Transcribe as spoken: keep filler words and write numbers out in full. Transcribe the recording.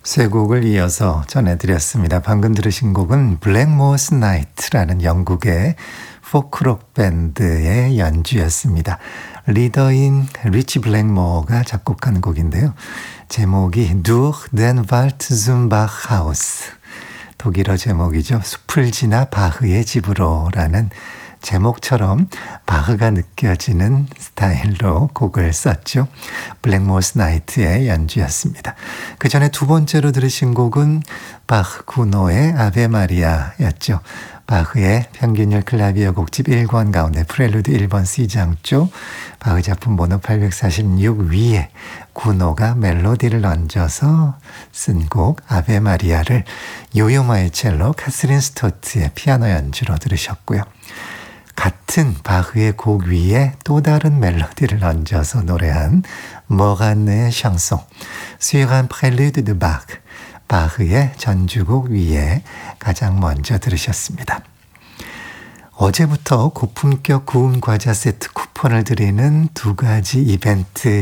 세 곡을 이어서 전해드렸습니다. 방금 들으신 곡은 블랙모어스 나이트라는 영국의 포크록 밴드의 연주였습니다. 리더인 리치 블랙모어가 작곡한 곡인데요. 제목이 Durch den Wald zum Bachhaus, 독일어 제목이죠. 숲을 지나 바흐의 집으로 라는 제목처럼 바흐가 느껴지는 스타일로 곡을 썼죠. 블랙모어스 나이트의 연주였습니다. 그 전에 두 번째로 들으신 곡은 바흐 구노의 아베 마리아였죠. 바흐의 평균율 클라비어 곡집 일 권 가운데 프렐루드 일 번 C장조 바흐 작품 번호 팔백사십육 위에 구노가 멜로디를 얹어서 쓴 곡 아베 마리아를 요요마의 첼로 카스린 스토트의 피아노 연주로 들으셨고요. 같은 바흐의 곡 위에 또 다른 멜로디를 얹어서 노래한 모간네의 샹송, Sur un prélude de Bach, 바흐의 전주곡 위에 가장 먼저 들으셨습니다. 어제부터 고품격 구운 과자 세트 쿠폰을 드리는 두 가지 이벤트